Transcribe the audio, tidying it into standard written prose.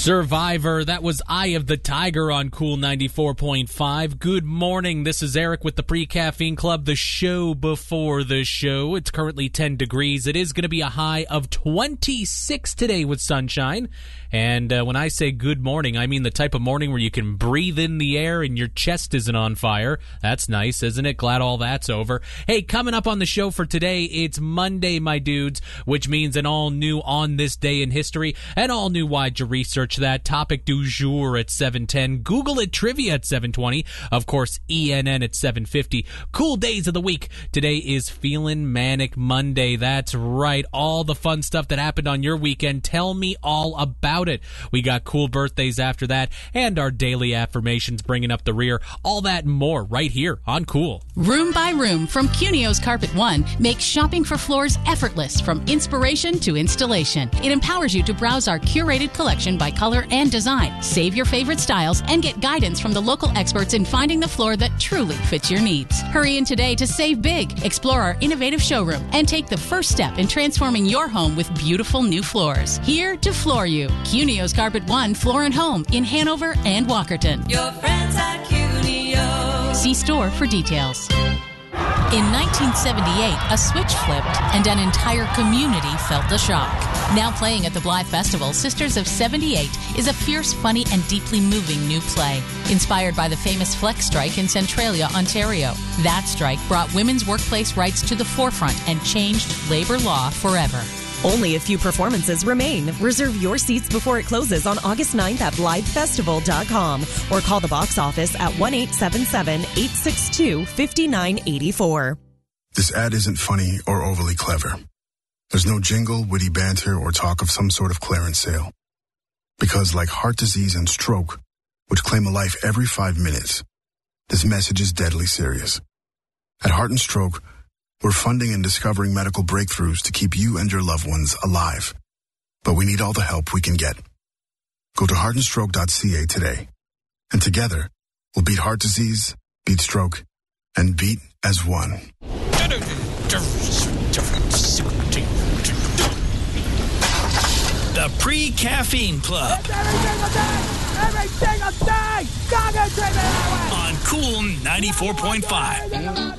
Survivor, that was Eye of the Tiger on Cool 94.5. Good morning, this is Eric with the Pre-Caffeine Club, the show before the show. It's currently 10 degrees. It is going to be a high of 26 today with sunshine. And when I say good morning, I mean the type of morning where you can breathe in the air and your chest isn't on fire. That's nice, isn't it? Glad all that's over. Hey, coming up on the show for today, it's Monday, my dudes, which means an all-new On This Day in History, an all-new Why'd You Research That, topic du jour at 7:10, Google It Trivia at 7:20, of course, ENN at 7:50. Cool days of the week. Today is Feelin' Manic Monday. That's right, all the fun stuff that happened on your weekend. Tell me all about it. We got cool birthdays after that, and our daily affirmations bringing up the rear. All that and more right here on Cool. Room by Room from Cunio's Carpet One makes shopping for floors effortless from inspiration to installation. It empowers you to browse our curated collection by color and design. Save your favorite styles and get guidance from the local experts in finding the floor that truly fits your needs. Hurry in today to save big. Explore our innovative showroom and take the first step in transforming your home with beautiful new floors. Here to floor you. Cunio's Carpet One Floor and Home in Hanover and Walkerton. Your friends at Cunio. See store for details. In 1978, a switch flipped and an entire community felt the shock. Now playing at the Blythe Festival, Sisters of 78 is a fierce, funny, and deeply moving new play. Inspired by the famous Flex Strike in Centralia, Ontario. That strike brought women's workplace rights to the forefront and changed labor law forever. Only a few performances remain. Reserve your seats before it closes on August 9th at BlytheFestival.com or call the box office at 1-877-862-5984. This ad isn't funny or overly clever. There's no jingle, witty banter, or talk of some sort of clearance sale. Because like heart disease and stroke, which claim a life every 5 minutes, this message is deadly serious. At Heart and Stroke, we're funding and discovering medical breakthroughs to keep you and your loved ones alive. But we need all the help we can get. Go to heartandstroke.ca today. And together, we'll beat heart disease, beat stroke, and beat as one. The Pre-Caffeine Club. Every single day! On Cool 94.5.